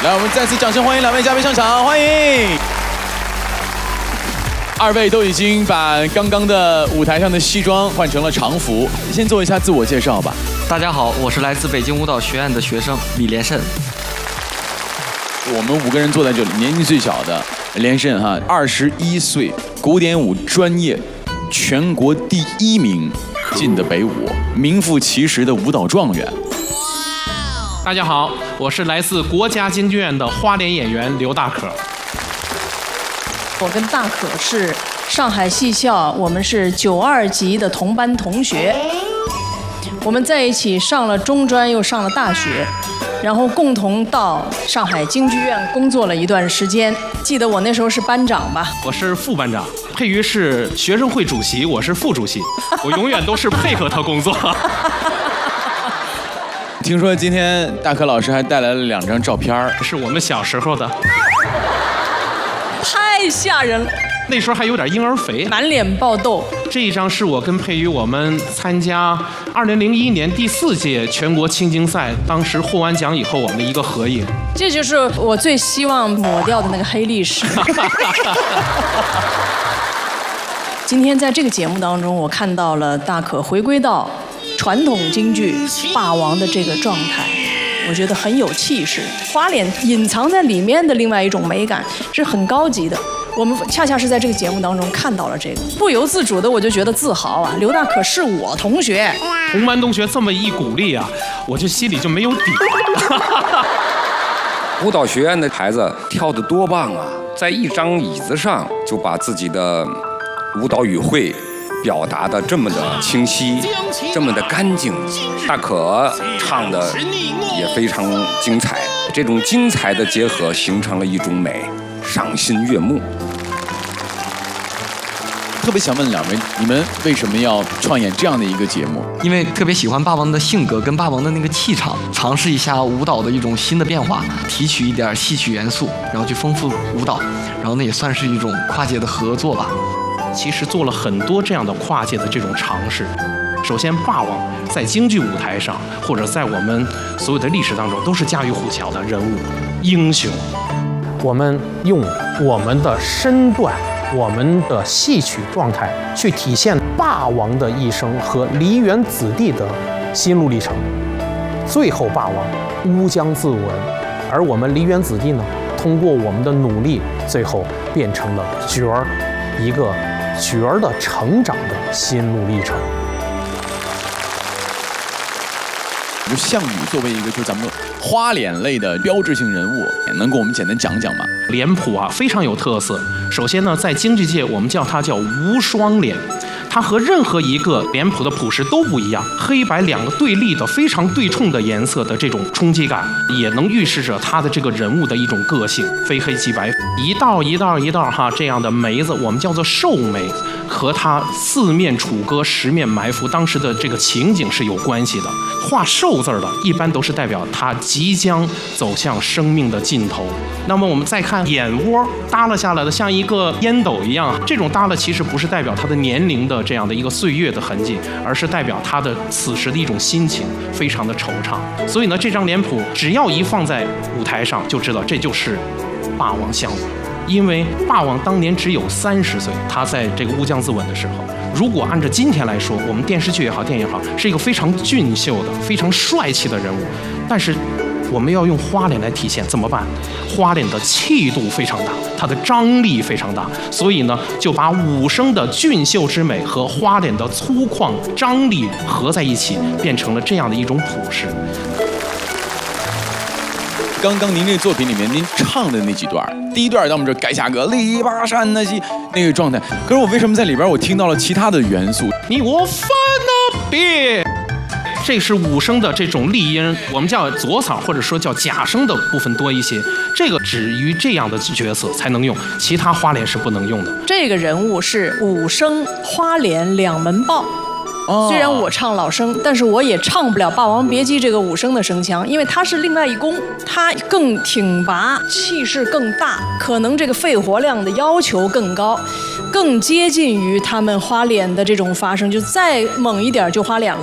来，我们再次掌声欢迎2位嘉宾上场，欢迎。2位都已经把刚刚的舞台上的西装换成了常服，先做一下自我介绍吧。 大家好，我是来自北京舞蹈学院的学生李连胜。 我们5个人坐在这里，年纪最小的连胜哈，21岁，古典舞专业，全国第1名进的北舞，名副其实的舞蹈状元。 大家好，我是来自国家京剧院的花脸演员刘大可。 我跟大可是上海戏校，我们是92级的同班同学，我们在一起上了中专，又上了大学，然后共同到上海京剧院工作了一段时间。记得我那时候是班长吧？ 我是副班长，佩瑜是学生会主席，我是副主席，我永远都是配合他工作。 听说今天大可老师还带来了2张照片， 是我们小时候的， 太吓人了， 那时候还有点婴儿肥， 满脸爆痘。 这一张是我跟佩瑜我们参加2001年第4届全国青京赛，当时获完奖以后我们的一个合影。 这就是我最希望抹掉的那个黑历史。今天在这个节目当中，我看到了大可回归到传统京剧霸王的这个状态，我觉得很有气势。花脸隐藏在里面的另外一种美感是很高级的。我们恰恰是在这个节目当中看到了这个，不由自主的我就觉得自豪啊！刘大可是我同学， 同班同学这么一鼓励啊，我就心里就没有底。 舞蹈学院的孩子跳得多棒啊，在一张椅子上就把自己的舞蹈语汇表达的这么的清晰，这么的干净。大可唱的也非常精彩，这种精彩的结合形成了一种美，赏心悦目。 特别想问2位，你们为什么要创演这样的一个节目？ 因为特别喜欢霸王的性格跟霸王的那个气场，尝试一下舞蹈的一种新的变化，提取一点戏曲元素，然后去丰富舞蹈，然后呢也算是一种跨界的合作吧。 其实做了很多这样的跨界的这种尝试。首先，霸王在京剧舞台上，或者在我们所有的历史当中，都是家喻户晓的人物、英雄。 我们用我们的身段、我们的戏曲状态，去体现霸王的一生和梨园子弟的心路历程。最后，霸王乌江自刎，而我们梨园子弟呢，通过我们的努力，最后变成了角儿，一个角儿的成长的心路历程。 就项羽作为一个就是咱们花脸类的标志性人物，能给我们简单讲讲吗？ 脸谱啊非常有特色。首先呢，在京剧界我们叫它叫无双脸，它和任何一个脸谱的谱式都不一样，黑白2个对立的非常对冲的颜色的这种冲击感，也能预示着他的这个人物的一种个性，非黑即白，一道一道一道哈这样的眉子，我们叫做寿眉，和他4面楚歌10面埋伏当时的这个情景是有关系的。画寿字的一般都是代表他即将走向生命的尽头。那么我们再看眼窝耷拉下来的像一个烟斗一样，这种耷拉其实不是代表他的年龄的这样的一个岁月的痕迹，而是代表他的此时的一种心情，非常的惆怅。所以呢，这张脸谱只要一放在舞台上，就知道这就是霸王项羽。因为霸王当年只有30岁，他在这个乌江自刎的时候，如果按照今天来说，我们电视剧也好，电影也好，是一个非常俊秀的、非常帅气的人物，但是我们要用花脸来体现，怎么办？花脸的气度非常大，它的张力非常大，所以呢，就把武生的俊秀之美和花脸的粗犷张力合在一起，变成了这样的一种谱式。 刚刚您这作品里面您唱的那几段，第一段到我们这垓下歌篱笆山那些那个状态，可是我为什么在里边我听到了其他的元素？ 你我翻啊别，这是武生的这种丽音，我们叫左嗓或者说叫假声的部分多一些，这个只于这样的角色才能用，其他花脸是不能用的。 这个人物是武生花脸2门豹。虽然我唱老生，但是我也唱不了《霸王别姬》这个武生的声腔，因为他是另外一宫，他更挺拔，气势更大，可能这个肺活量的要求更高，更接近于他们花脸的这种发声，就再猛一点就花脸了。